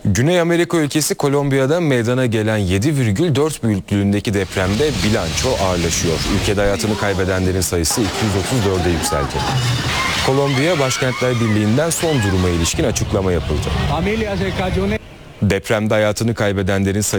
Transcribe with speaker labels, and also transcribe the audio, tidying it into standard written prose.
Speaker 1: Güney Amerika ülkesi Kolombiya'da meydana gelen 7,4 büyüklüğündeki depremde bilanço ağırlaşıyor. Ülkede hayatını kaybedenlerin sayısı 234'e yükseldi. Kolombiya Başkentler Birliği'nden son duruma ilişkin açıklama yapıldı. Depremde hayatını kaybedenlerin sayısı